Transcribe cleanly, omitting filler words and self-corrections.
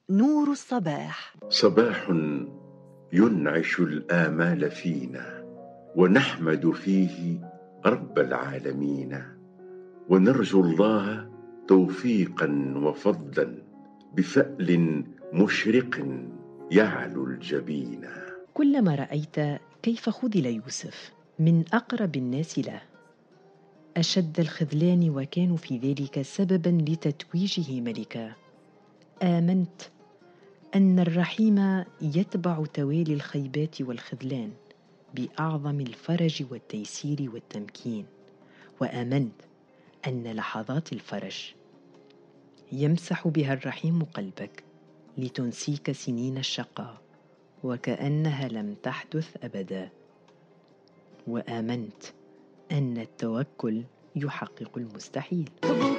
نور الصباح. صباح ينعش الآمال فينا، ونحمد فيه رب العالمين، ونرجو الله توفيقا وفضلا بفأل مشرق يعلو الجبين. كلما رأيت كيف خذل يوسف من أقرب الناس له أشد الخذلان، وكانوا في ذلك سببا لتتويجه ملكا، آمنت أن الرحيم يتبع توالي الخيبات والخذلان بأعظم الفرج والتيسير والتمكين، وآمنت أن لحظات الفرج يمسح بها الرحيم قلبك لتنسيك سنين الشقاء وكأنها لم تحدث أبدا، وآمنت أن التوكل يحقق المستحيل.